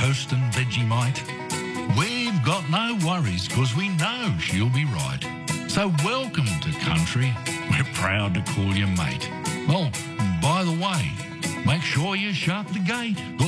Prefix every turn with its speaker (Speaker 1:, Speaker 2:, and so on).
Speaker 1: toast and Vegemite. We've got no worries because we know she'll be right. So welcome to country. We're proud to call you mate. Oh, by the way, make sure you shut the gate.